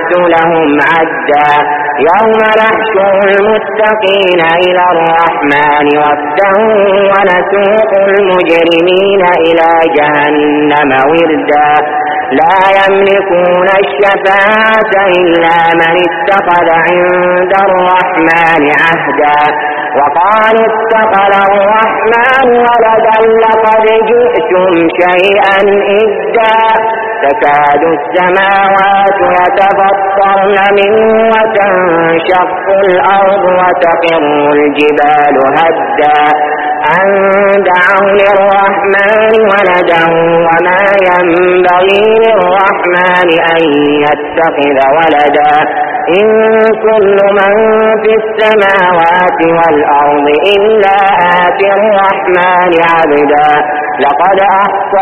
أعدت لهم عدا يوم نحشر المتقين إلى الرحمن وفدا ونسوق المجرمين إلى جهنم وردا لا يملكون الشفاعة إلا من اتخذ عند الرحمن عهدا وقالوا اتخذ الرحمن ولدا لقد جئتم شيئا إدا تكاد السماوات يتفطرن منه وتنشق الأرض وتخر الجبال هدا أن دعوا للرحمن ولدا وما ينبغي للرحمن أن يتخذ ولدا إن كل من في السماوات والأرض إلا آتي الرحمن عبدا لقد أحصاهم